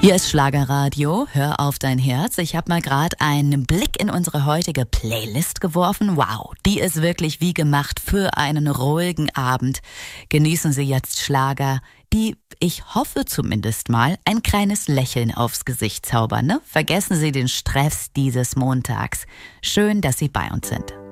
Hier ist Schlagerradio, hör auf dein Herz. Ich habe mal gerade einen Blick in unsere heutige Playlist geworfen. Wow, die ist wirklich wie gemacht für einen ruhigen Abend. Genießen Sie jetzt Schlager, die, ich hoffe zumindest mal, ein kleines Lächeln aufs Gesicht zaubern. Ne? Vergessen Sie den Stress dieses Montags. Schön, dass Sie bei uns sind.